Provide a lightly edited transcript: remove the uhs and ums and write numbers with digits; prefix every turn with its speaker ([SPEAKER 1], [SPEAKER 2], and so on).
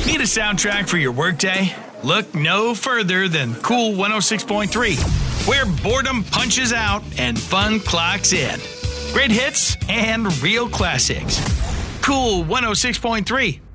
[SPEAKER 1] Need a soundtrack for your workday? Look no further than Cool 106.3, where boredom punches out and fun clocks in. Great hits and real classics. Cool 106.3.